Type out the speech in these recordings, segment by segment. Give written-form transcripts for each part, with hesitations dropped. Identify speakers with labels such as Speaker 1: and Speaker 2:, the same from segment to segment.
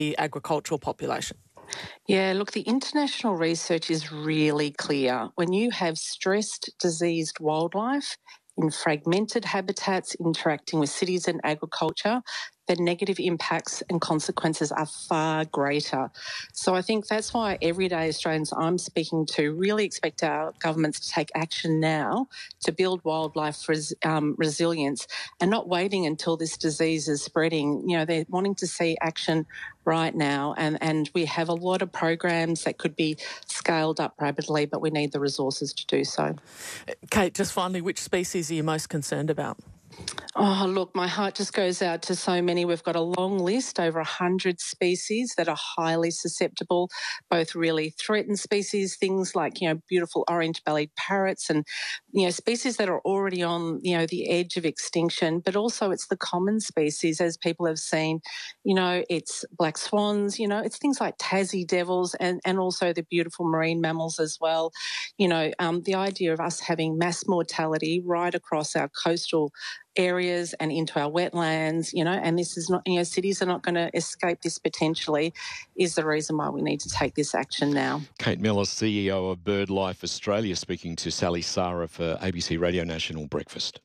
Speaker 1: the agricultural population?
Speaker 2: Yeah, look, the international research is really clear. When you have stressed, diseased wildlife in fragmented habitats interacting with cities and agriculture, the negative impacts and consequences are far greater. So I think that's why everyday Australians I'm speaking to really expect our governments to take action now to build wildlife resilience and not waiting until this disease is spreading. You know, they're wanting to see action right now, and we have a lot of programs that could be scaled up rapidly, but we need the resources to do so.
Speaker 1: Kate, just finally, which species are you most concerned about?
Speaker 2: Oh, look, my heart just goes out to so many. We've got a long list, over 100 species that are highly susceptible, both really threatened species, things like, beautiful orange-bellied parrots and, species that are already on, the edge of extinction, but also it's the common species, as people have seen. It's black swans, it's things like Tassie devils and also the beautiful marine mammals as well. The idea of us having mass mortality right across our coastal areas and into our wetlands, and this is not, cities are not going to escape this potentially, is the reason why we need to take this action now.
Speaker 3: Kate Miller, CEO of BirdLife Australia, speaking to Sally Sara for ABC Radio National Breakfast.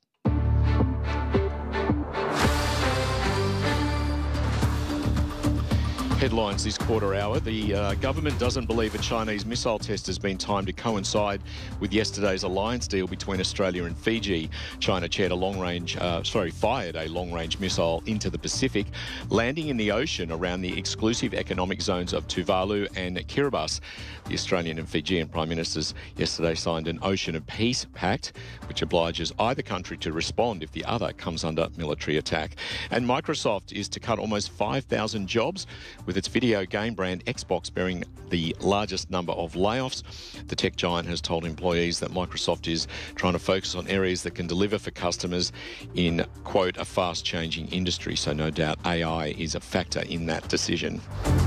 Speaker 3: Headlines this quarter hour. The government doesn't believe a Chinese missile test has been timed to coincide with yesterday's alliance deal between Australia and Fiji. China fired a long-range missile into the Pacific, landing in the ocean around the exclusive economic zones of Tuvalu and Kiribati. The Australian and Fijian Prime Ministers yesterday signed an Ocean of Peace Pact, which obliges either country to respond if the other comes under military attack. And Microsoft is to cut almost 5,000 jobs, with its video game brand Xbox bearing the largest number of layoffs. The tech giant has told employees that Microsoft is trying to focus on areas that can deliver for customers in, quote, a fast-changing industry. So no doubt AI is a factor in that decision.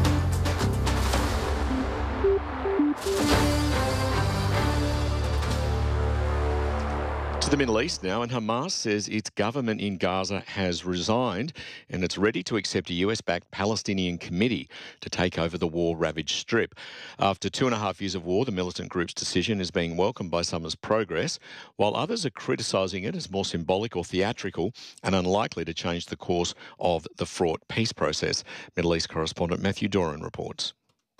Speaker 3: To the Middle East now, and Hamas says its government in Gaza has resigned and it's ready to accept a US-backed Palestinian committee to take over the war-ravaged Strip. After 2.5 years of war, the militant group's decision is being welcomed by some as progress, while others are criticising it as more symbolic or theatrical and unlikely to change the course of the fraught peace process. Middle East correspondent Matthew Doran reports.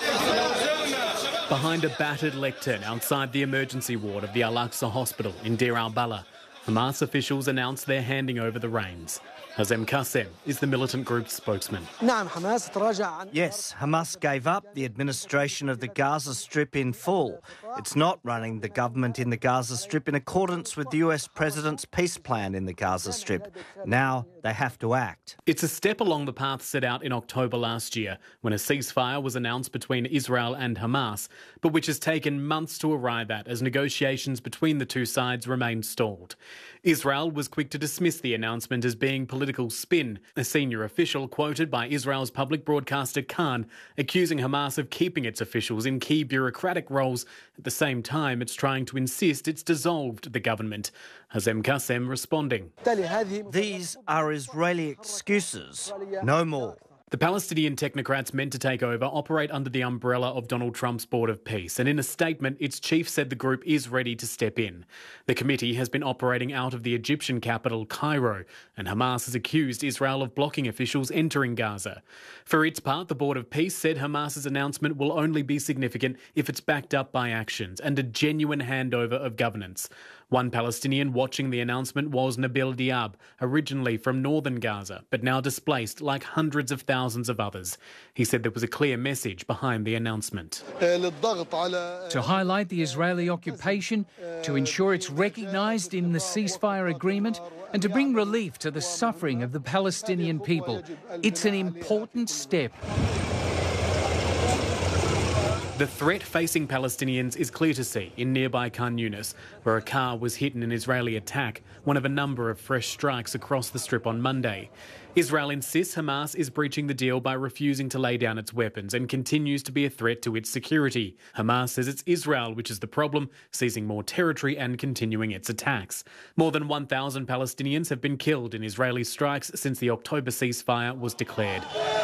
Speaker 4: Behind a battered lectern outside the emergency ward of the Al-Aqsa Hospital in Deir al-Balah, Hamas officials announced they're handing over the reins. Hazem Qassem is the militant group's spokesman.
Speaker 5: Yes, Hamas gave up the administration of the Gaza Strip in full. It's not running the government in the Gaza Strip in accordance with the US President's peace plan in the Gaza Strip. Now they have to act.
Speaker 4: It's a step along the path set out in October last year when a ceasefire was announced between Israel and Hamas, but which has taken months to arrive at as negotiations between the two sides remain stalled. Israel was quick to dismiss the announcement as being political spin, a senior official quoted by Israel's public broadcaster Khan, accusing Hamas of keeping its officials in key bureaucratic roles. At the same time, it's trying to insist it's dissolved the government. Hazem Qassem responding.
Speaker 5: These are Israeli excuses, no more.
Speaker 4: The Palestinian technocrats meant to take over operate under the umbrella of Donald Trump's Board of Peace, and in a statement, its chief said the group is ready to step in. The committee has been operating out of the Egyptian capital, Cairo, and Hamas has accused Israel of blocking officials entering Gaza. For its part, the Board of Peace said Hamas's announcement will only be significant if it's backed up by actions and a genuine handover of governance. One Palestinian watching the announcement was Nabil Diab, originally from northern Gaza, but now displaced like hundreds of thousands of others. He said there was a clear message behind the announcement.
Speaker 6: To highlight the Israeli occupation, to ensure it's recognised in the ceasefire agreement, and to bring relief to the suffering of the Palestinian people. It's an important step.
Speaker 4: The threat facing Palestinians is clear to see in nearby Khan Yunis, where a car was hit in an Israeli attack, one of a number of fresh strikes across the Strip on Monday. Israel insists Hamas is breaching the deal by refusing to lay down its weapons and continues to be a threat to its security. Hamas says it's Israel which is the problem, seizing more territory and continuing its attacks. More than 1,000 Palestinians have been killed in Israeli strikes since the October ceasefire was declared.